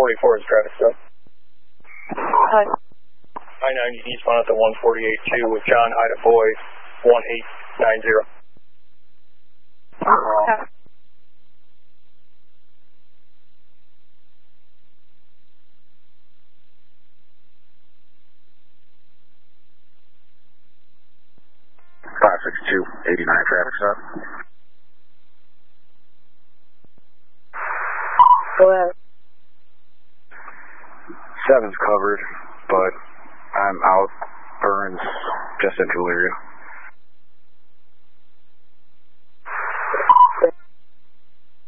144 is traffic stop. Hi. I-90 eastbound at the 148-2 with John Ida Boy 1890. Okay. Five 6-2, 89 traffic stop. Go ahead. 7's covered, but I'm out. Burns just into area.